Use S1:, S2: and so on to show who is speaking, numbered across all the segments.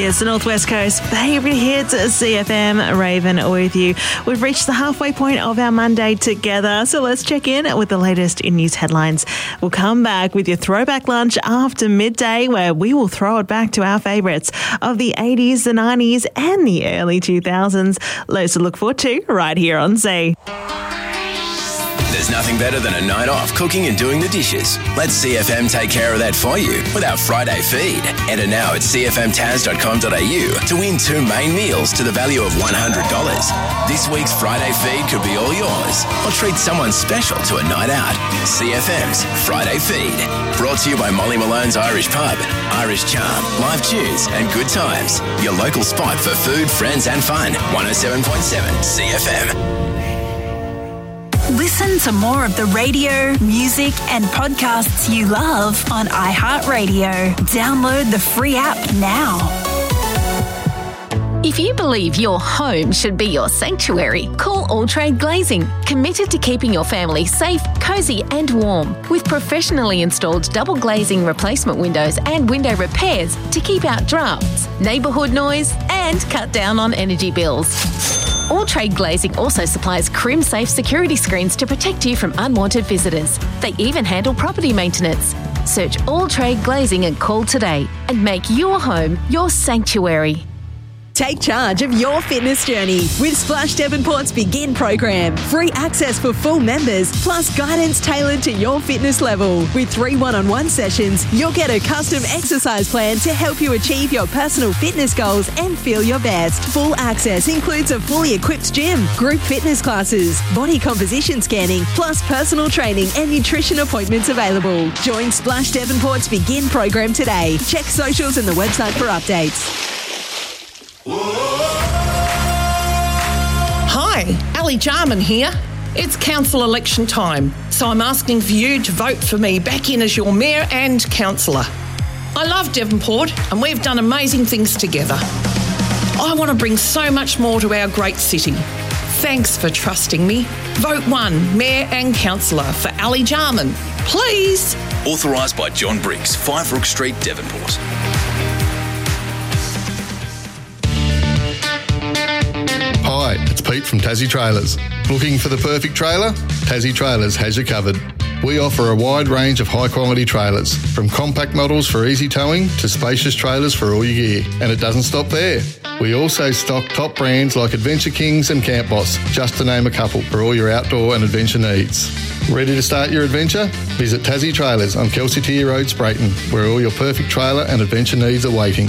S1: is the Northwest Coast favourite hits, CFM. Raven with you. We've reached the halfway point of our Monday together, so let's check in with the latest in news headlines. We'll come back with your throwback lunch after midday, where we will throw it back to our favourites of the 80s, the 90s and the early 2000s. Loads to look forward to right here on Z.
S2: There's nothing better than a night off cooking and doing the dishes. Let CFM take care of that for you with our Friday feed. Enter now at cfmtaz.com.au to win 2 main meals to the value of $100. This week's Friday feed could be all yours, or treat someone special to a night out. CFM's Friday feed. Brought to you by Molly Malone's Irish Pub, Irish Charm, live tunes and good times. Your local spot for food, friends and fun. 107.7 CFM.
S3: Listen to more of the radio, music and podcasts you love on iHeartRadio. Download the free app now.
S4: If you believe your home should be your sanctuary, call All Trade Glazing, committed to keeping your family safe, cosy and warm, with professionally installed double glazing replacement windows and window repairs to keep out drafts, neighbourhood noise and cut down on energy bills. All Trade Glazing also supplies Crim-safe security screens to protect you from unwanted visitors. They even handle property maintenance. Search All Trade Glazing and call today and make your home your sanctuary.
S5: Take charge of your fitness journey with Splash Devonport's Begin program. Free access for full members, plus guidance tailored to your fitness level. With 3 one-on-one sessions, you'll get a custom exercise plan to help you achieve your personal fitness goals and feel your best. Full access includes a fully equipped gym, group fitness classes, body composition scanning, plus personal training and nutrition appointments available. Join Splash Devonport's Begin program today. Check socials and the website for updates.
S6: Hi, Ali Jarman here. It's council election time, so I'm asking for you to vote for me back in as your mayor and councillor. I love Devonport and we've done amazing things together. I want to bring so much more to our great city. Thanks for trusting me. Vote 1, mayor and councillor for Ali Jarman, please.
S2: Authorised by John Briggs, 5 Rook Street, Devonport.
S7: Hi, it's Pete from Tassie Trailers. Looking for the perfect trailer? Tassie Trailers has you covered. We offer a wide range of high-quality trailers, from compact models for easy towing to spacious trailers for all your gear. And it doesn't stop there. We also stock top brands like Adventure Kings and Camp Boss, just to name a couple, for all your outdoor and adventure needs. Ready to start your adventure? Visit Tassie Trailers on Kelsey Tier Road, Sprayton, where all your perfect trailer and adventure needs are waiting.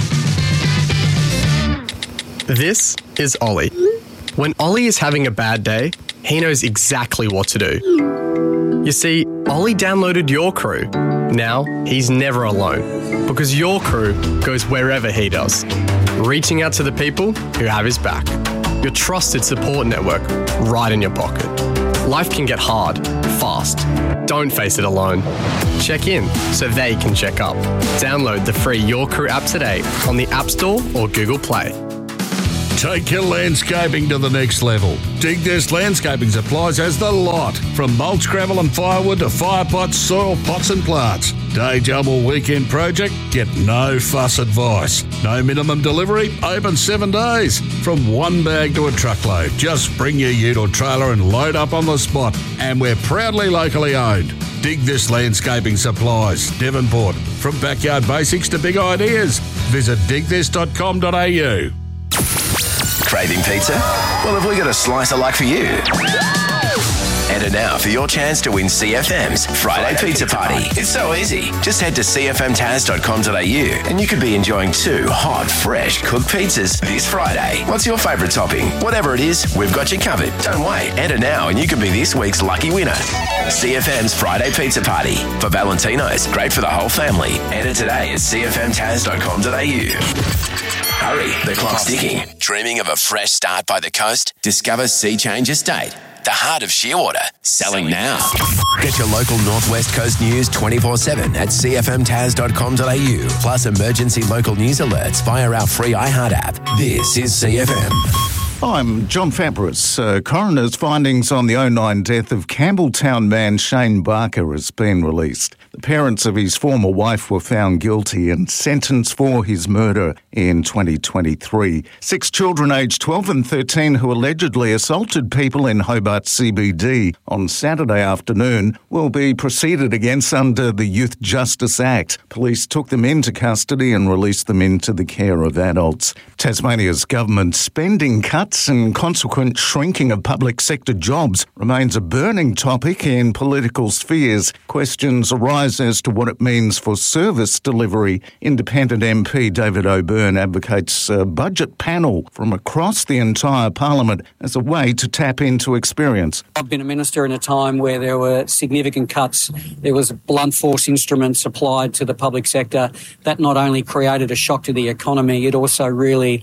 S8: This is Ollie. When Ollie is having a bad day, he knows exactly what to do. You see, Ollie downloaded Your Crew. Now, he's never alone, because Your Crew goes wherever he does, reaching out to the people who have his back. Your trusted support network right in your pocket. Life can get hard, fast. Don't face it alone. Check in so they can check up. Download the free Your Crew app today on the App Store or Google Play.
S9: Take your landscaping to the next level. Dig This Landscaping Supplies has the lot. From mulch, gravel and firewood to fire pots, soil pots and plants. Day job or weekend project? Get no fuss advice. No minimum delivery? Open 7 days. From 1 bag to a truckload. Just bring your ute or trailer and load up on the spot. And we're proudly locally owned. Dig This Landscaping Supplies, Devonport. From backyard basics to big ideas. Visit digthis.com.au.
S2: Craving pizza? Well, have we got a slice of luck for you? Enter now for your chance to win CFM's Friday Pizza Party. It's so easy. Just head to cfmtaz.com.au and you could be enjoying 2 hot, fresh cooked pizzas this Friday. What's your favourite topping? Whatever it is, we've got you covered. Don't wait. Enter now and you could be this week's lucky winner. CFM's Friday Pizza Party. For Valentino's, great for the whole family. Enter today at cfmtaz.com.au. Hurry, the clock's ticking. Dreaming of a fresh start by the coast? Discover Sea Change Estate, the heart of Shearwater. Selling now. Get your local Northwest Coast news 24/7 at cfmtaz.com.au. Plus emergency local news alerts via our free iHeart app. This is CFM.
S10: I'm John Fabris. Coroner's findings on the 2009 death of Campbelltown man Shane Barker has been released. The parents of his former wife were found guilty and sentenced for his murder in 2023. 6 children aged 12 and 13 who allegedly assaulted people in Hobart CBD on Saturday afternoon will be proceeded against under the Youth Justice Act. Police took them into custody and released them into the care of adults. Tasmania's government spending cuts and consequent shrinking of public sector jobs remains a burning topic in political spheres. Questions arise as to what it means for service delivery. Independent MP David O'Byrne advocates a budget panel from across the entire parliament as a way to tap into experience.
S11: I've been a minister in a time where there were significant cuts. There was blunt force instruments applied to the public sector. That not only created a shock to the economy, it also really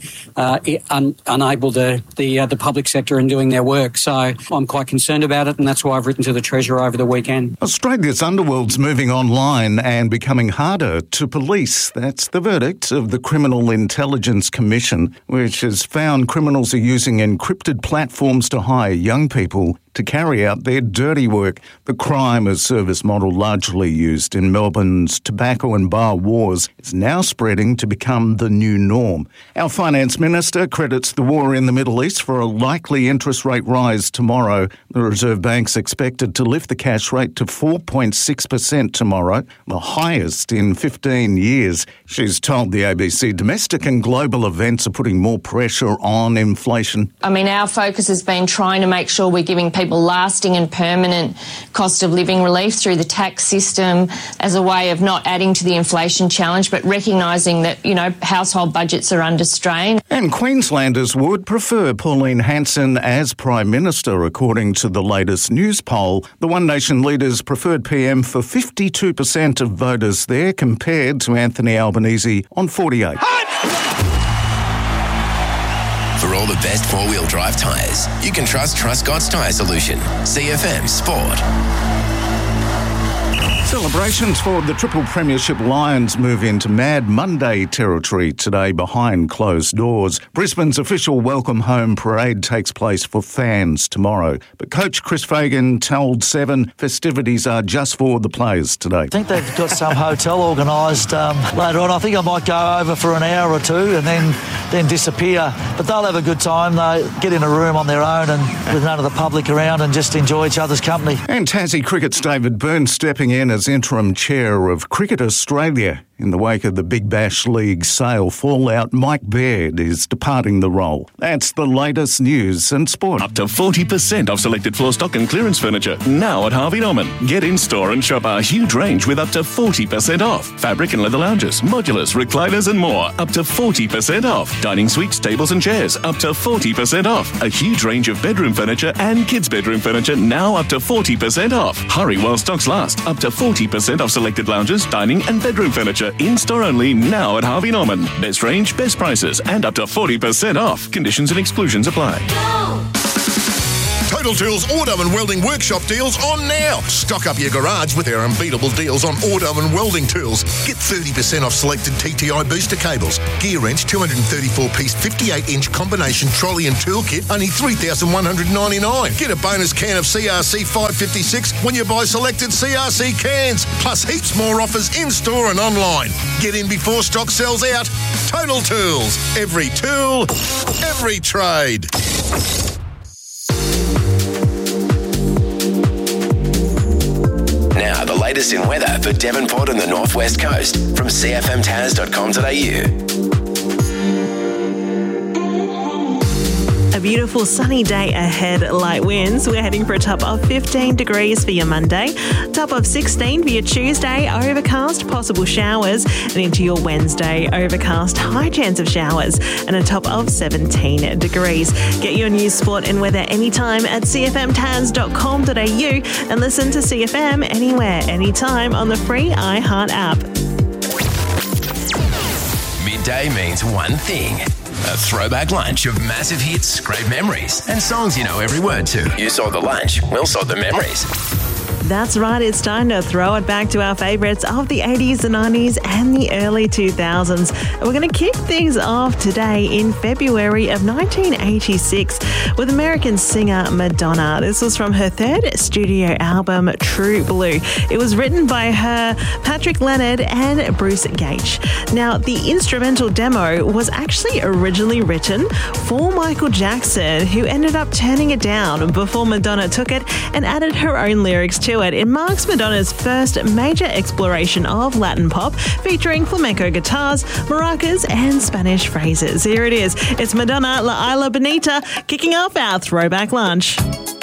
S11: enabled the public sector in doing their work. So I'm quite concerned about it, and that's why I've written to the Treasurer over the weekend.
S10: Australia's underworld's moving online and becoming harder to police. That's the verdict of the Criminal Intelligence Commission, which has found criminals are using encrypted platforms to hire young people to carry out their dirty work. The crime as service model largely used in Melbourne's tobacco and bar wars is now spreading to become the new norm. Our Finance Minister credits the war in the Middle East for a likely interest rate rise tomorrow. The Reserve Bank's expected to lift the cash rate to 4.6% tomorrow, the highest in 15 years. She's told the ABC domestic and global events are putting more pressure on inflation.
S12: I mean, our focus has been trying to make sure we're giving people lasting and permanent cost of living relief through the tax system as a way of not adding to the inflation challenge, but recognising that, household budgets are under strain.
S10: And Queenslanders would prefer Pauline Hanson as Prime Minister, according to the latest news poll. The One Nation leader's preferred PM for 52% of voters there, compared to Anthony Albanese on 48%.
S2: For all the best four-wheel drive tyres, you can trust Truscott's Tyre Solution. CFM Sport.
S10: Celebrations for the Triple Premiership Lions move into Mad Monday territory today behind closed doors. Brisbane's official welcome home parade takes place for fans tomorrow. But coach Chris Fagan told Seven festivities are just for the players today.
S13: I think they've got some hotel organised later on. I think I might go over for an hour or two and then disappear. But they'll have a good time. They get in a room on their own and with none of the public around and just enjoy each other's company.
S10: And Tassie Cricket's David Byrne stepping in as interim chair of Cricket Australia. In the wake of the Big Bash League sale fallout, Mike Baird is departing the role. That's the latest news and sport.
S14: Up to 40% off selected floor stock and clearance furniture now at Harvey Norman. Get in store and shop our huge range with up to 40% off. Fabric and leather lounges, modulars, recliners and more. Up to 40% off. Dining suites, tables and chairs. Up to 40% off. A huge range of bedroom furniture and kids' bedroom furniture now up to 40% off. Hurry while stocks last. Up to 40% off selected lounges, dining and bedroom furniture. In-store only now at Harvey Norman. Best range, best prices, and up to 40% off. Conditions and exclusions apply.
S15: Total Tools Auto and Welding Workshop deals on now. Stock up your garage with our unbeatable deals on auto and welding tools. Get 30% off selected TTI booster cables. Gear wrench 234-piece 58-inch combination trolley and toolkit, only $3,199. Get a bonus can of CRC 556 when you buy selected CRC cans. Plus heaps more offers in-store and online. Get in before stock sells out. Total Tools. Every tool, every trade.
S2: Now, the latest in weather for Devonport and the Northwest Coast from cfmtaz.com.au.
S1: A beautiful sunny day ahead, light winds. We're heading for a top of 15 degrees for your Monday, top of 16 for your Tuesday, overcast, possible showers, and into your Wednesday, overcast, high chance of showers, and a top of 17 degrees. Get your news, sport and weather anytime at cfmtaz.com.au and listen to CFM anywhere, anytime on the free iHeart app.
S2: Midday means one thing. A throwback lunch of massive hits, great memories, and songs you know every word to. You saw the lunch, we'll saw the memories.
S1: That's right, it's time to throw it back to our favourites of the 80s, the 90s and the early 2000s. And we're going to kick things off today in February of 1986 with American singer Madonna. This was from her third studio album, True Blue. It was written by her, Patrick Leonard and Bruce Gage. Now, the instrumental demo was actually originally written for Michael Jackson, who ended up turning it down before Madonna took it and added her own lyrics to it. It marks Madonna's first major exploration of Latin pop, featuring flamenco guitars, maracas, and Spanish phrases. Here it is. It's Madonna, La Isla Bonita, kicking off our Throwback Lunch.